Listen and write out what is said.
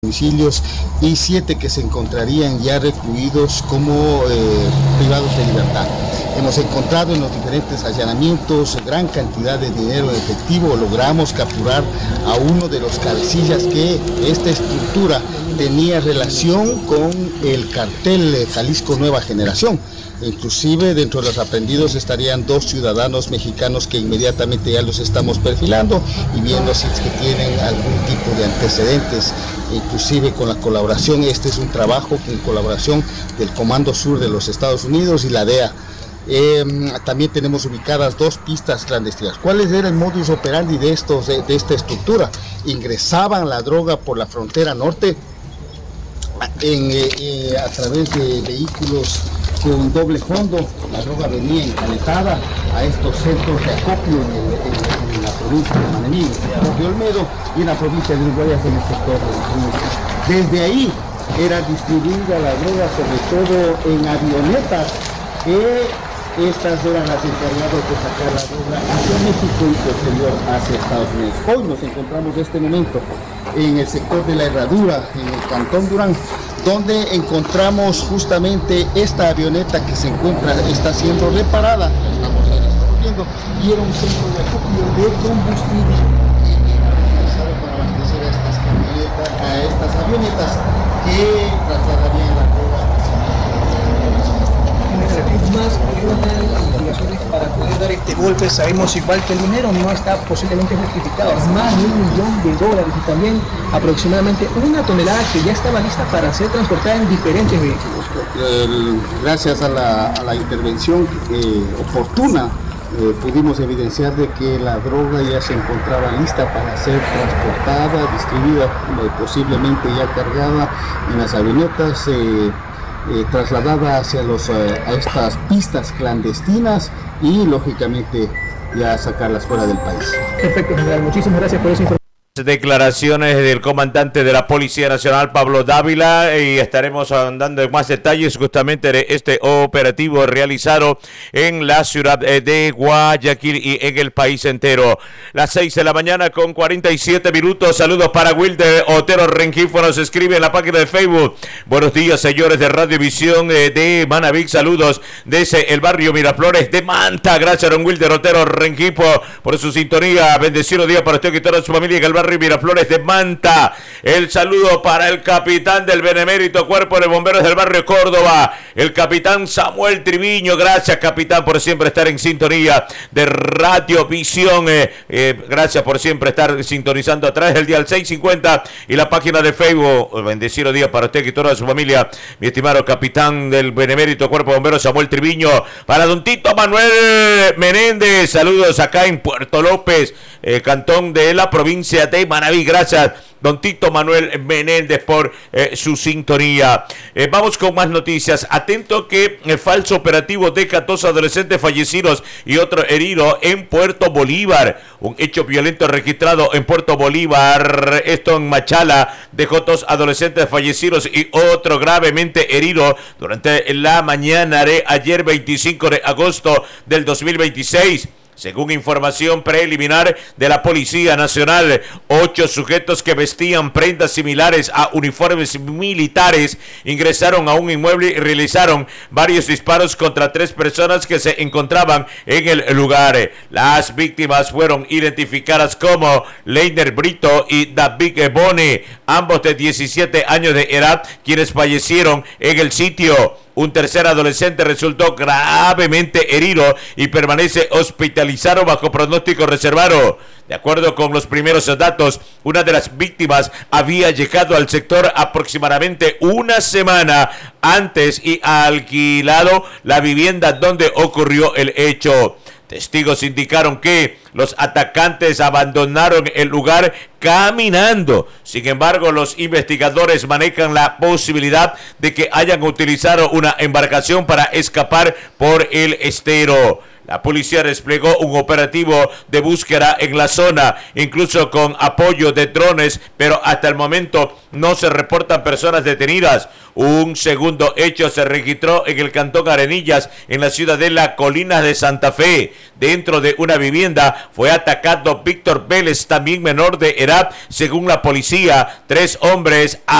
domicilios y 7 que se encontrarían ya recluidos como privados de libertad. Hemos encontrado en los diferentes allanamientos gran cantidad de dinero en efectivo. Logramos capturar a uno de los cabecillas que esta estructura tenía relación con el cartel Jalisco Nueva Generación. Inclusive dentro de los aprehendidos estarían 2 ciudadanos mexicanos que inmediatamente ya los estamos perfilando y viendo si es que tienen algún tipo de antecedentes, inclusive con la colaboración. Este es un trabajo con colaboración del Comando Sur de los Estados Unidos y la DEA. También tenemos ubicadas 2 pistas clandestinas. ¿Cuál era el modus operandi de esta estructura? Ingresaban la droga por la frontera norte a través de vehículos con doble fondo. La droga venía encaletada a estos centros de acopio en la provincia de Manabí, de Olmedo, y en la provincia de Uruguayas, en el sector de Desde ahí era distribuida la droga, sobre todo en avionetas, que estas eran las encargadas de sacar la droga hacia México y posterior hacia Estados Unidos. Hoy nos encontramos en este momento en el sector de la Herradura, en el Cantón Durán, donde encontramos justamente esta avioneta que está siendo reparada, estamos viendo, y era un centro de acopio de combustible utilizado para abastecer a estas avionetas que trasladarían la droga más investigaciones para poder dar este golpe. Sabemos igual que el dinero no está posiblemente justificado, más de $1 millón y también aproximadamente 1 tonelada que ya estaba lista para ser transportada en diferentes vehículos. Gracias a la intervención oportuna, pudimos evidenciar de que la droga ya se encontraba lista para ser transportada, distribuida, posiblemente ya cargada en las avionetas, trasladada hacia a estas pistas clandestinas y lógicamente ya sacarlas fuera del país. Perfecto, general. Muchísimas gracias por esa información. Declaraciones del comandante de la Policía Nacional, Pablo Dávila, y estaremos andando en más detalles justamente de este operativo realizado en la ciudad de Guayaquil y en el país entero. Las 6 de la mañana con 47 minutos. Saludos para Wilder Otero Rengifo, nos escribe en la página de Facebook. Buenos días, señores de Radiovisión de Manabí. Saludos desde el barrio Miraflores de Manta. Gracias, don Wilder Otero Rengifo, por su sintonía. Bendecido día para usted y toda su familia en el barrio Miraflores de Manta. El saludo para el capitán del benemérito Cuerpo de Bomberos del barrio Córdoba, el capitán Samuel Triviño. Gracias, capitán, por siempre estar en sintonía de Radiovisión. Gracias por siempre estar sintonizando a través del dial 650 y la página de Facebook. Bendecido día para usted y toda su familia, mi estimado capitán del benemérito Cuerpo de Bomberos Samuel Triviño. Para don Tito Manuel Menéndez, saludos acá en Puerto López, cantón de la provincia de Manabí. Gracias, don Tito Manuel Menéndez, por su sintonía. Vamos con más noticias. Atento que el falso operativo deja 2 adolescentes fallecidos y otro herido en Puerto Bolívar. Un hecho violento registrado en Puerto Bolívar, esto en Machala, dejó 2 adolescentes fallecidos y otro gravemente herido durante la mañana de ayer 25 de agosto del 2026. Según información preliminar de la Policía Nacional, 8 sujetos que vestían prendas similares a uniformes militares ingresaron a un inmueble y realizaron varios disparos contra 3 personas que se encontraban en el lugar. Las víctimas fueron identificadas como Leiner Brito y David Bone, ambos de 17 años de edad, quienes fallecieron en el sitio. Un tercer adolescente resultó gravemente herido y permanece hospitalizado bajo pronóstico reservado. De acuerdo con los primeros datos, una de las víctimas había llegado al sector aproximadamente una semana antes y ha alquilado la vivienda donde ocurrió el hecho. Testigos indicaron que los atacantes abandonaron el lugar caminando. Sin embargo, los investigadores manejan la posibilidad de que hayan utilizado una embarcación para escapar por el estero. La policía desplegó un operativo de búsqueda en la zona, incluso con apoyo de drones, pero hasta el momento no se reportan personas detenidas. Un segundo hecho se registró en el cantón Arenillas, en la ciudad de las Colinas de Santa Fe. Dentro de una vivienda fue atacado Víctor Vélez, también menor de edad. Según la policía, 3 hombres